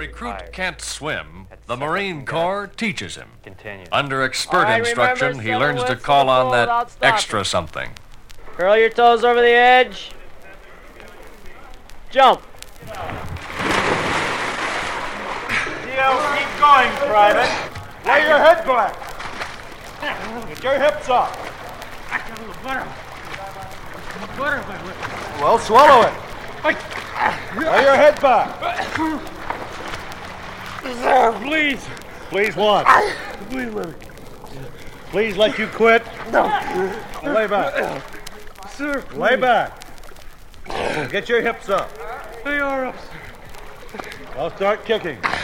recruit can't swim, the Marine Corps teaches him. Continue. Under expert All right, instruction, remember, he 7 learns to whips call to the on pole that without stopping. extra something. Curl your toes over the edge. Jump. Keep going, Private. Lay your head back. Get your hips up. Well, swallow it. Lay your head back. Please. Please what? Please let you quit. No. Lay back. Sir. Lay back. Get your hips up. They are up, sir. I'll start kicking.